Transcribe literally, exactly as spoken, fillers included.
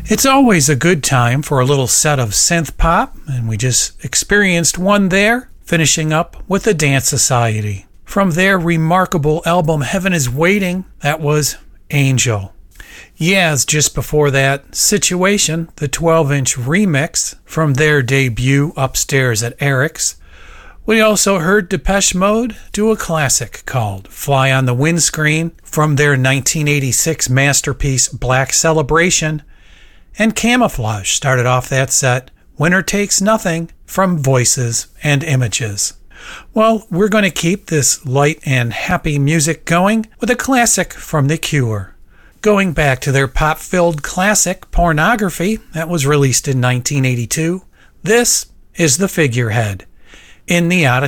It's always a good time for a little set of synth pop, and we just experienced one there, finishing up with the Dance Society. From their remarkable album Heaven is Waiting, that was Angel. Yes, just before that, Situation, the twelve-inch remix from their debut Upstairs at Eric's. We also heard Depeche Mode do a classic called Fly on the Windscreen from their nineteen eighty-six masterpiece Black Celebration. And Camouflage started off that set, Winner Takes Nothing from Voices and Images. Well, we're going to keep this light and happy music going with a classic from The Cure. Going back to their pop-filled classic Pornography that was released in nineteen eighty-two, this is The Figurehead. In the out